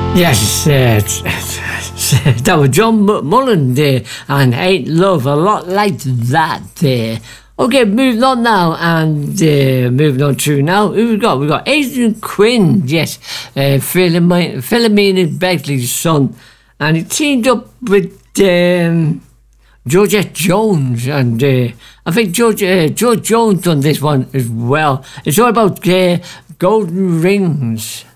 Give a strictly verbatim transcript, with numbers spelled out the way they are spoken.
Yes, uh, that was John Mullen there, and Ain't Love, a lot like that there. Okay, moving on now, and uh, moving on to now, who we got? We got Adrian Quinn, yes, uh, Philomena, Philomena Beckley's son, and he teamed up with um, Georgette Jones, and uh, I think George, uh, George Jones done this one as well. It's all about uh, golden rings.